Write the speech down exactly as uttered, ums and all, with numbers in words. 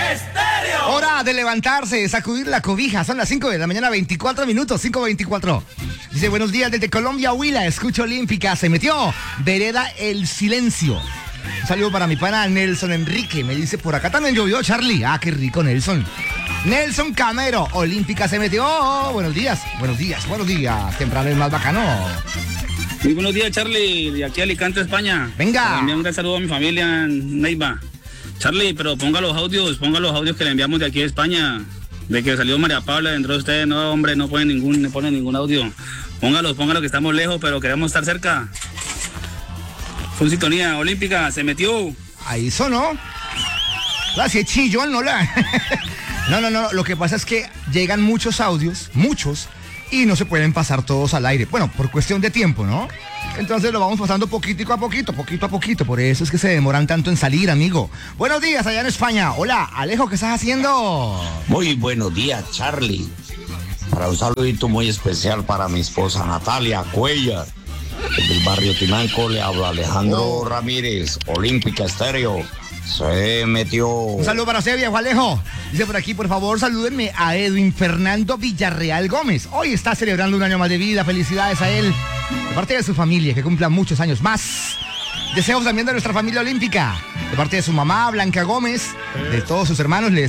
Hora de levantarse, sacudir la cobija. Son las cinco de la mañana, veinticuatro minutos, cinco veinticuatro. Dice, buenos días desde Colombia, Huila. Escucho Olímpica. Se metió. Vereda El Silencio. Un saludo para mi pana Nelson Enrique. Me dice, por acá también llovió, Charlie. Ah, qué rico, Nelson. Nelson Camero. Olímpica se metió. Buenos días, buenos días, buenos días. Temprano es más bacano. Muy buenos días, Charlie, de aquí a Alicante, España. Venga. Envío un gran saludo a mi familia en Neiva. Charlie, pero ponga los audios, ponga los audios que le enviamos de aquí a España. De que salió María Paula dentro de ustedes. No, hombre, no ponen ningún, no ponen ningún audio. Póngalos, póngalos que estamos lejos, pero queremos estar cerca. Fue sintonía olímpica, se metió. Ahí sonó. Gracias, chillón, no la. No, no, no, lo que pasa es que llegan muchos audios, muchos, y no se pueden pasar todos al aire. Bueno, por cuestión de tiempo, ¿no? Entonces lo vamos pasando poquitico a poquito, poquito a poquito. Por eso es que se demoran tanto en salir, amigo. Buenos días allá en España. Hola, Alejo, ¿qué estás haciendo? Muy buenos días, Charlie. Para un saludito muy especial para mi esposa Natalia Cuellar. Desde el barrio Timanco le habla Alejandro Oh. Ramírez, Olímpica Estéreo. Se metió. Un saludo para usted, viejo Alejo. Dice por aquí, por favor, salúdenme a Edwin Fernando Villarreal Gómez. Hoy está celebrando un año más de vida. Felicidades a él. De parte de su familia, que cumpla muchos años más. Deseos también de nuestra familia olímpica. De parte de su mamá, Blanca Gómez, de todos sus hermanos, les